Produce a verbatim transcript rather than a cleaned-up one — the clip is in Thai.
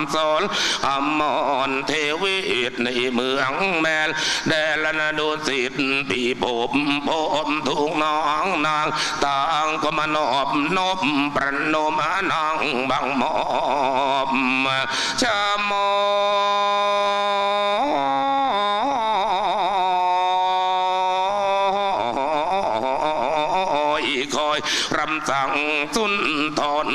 ำสอนอมรเทวีในเมืองแมนแดลนาดูสิทธิ์ปีผมผมถูกน้องนางต่างก็มานอบนบประนมนางบังมอบชะมอคอยรำสั่งสุนทร